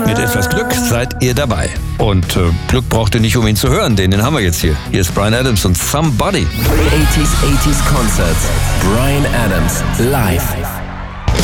Mit etwas Glück seid ihr dabei. Und Glück braucht ihr nicht, um ihn zu hören, den haben wir jetzt hier. Hier ist Bryan Adams und Somebody. 80s Concerts. Bryan Adams live.